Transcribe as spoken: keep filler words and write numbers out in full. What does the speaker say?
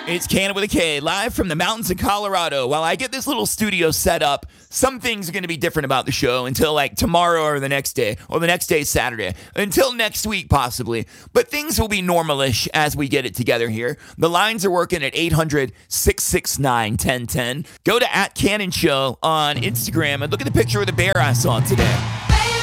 It's Cannon with a K, live from the mountains of Colorado. While I get this little studio set up, some things are going to be different about the show until like tomorrow or the next day, or the next day, Saturday, until next week possibly. But things will be normalish as we get it together here. The lines are working at eight hundred, six six nine, one oh one oh. Go to at Cannon Show on Instagram and look at the picture of the bear I saw today.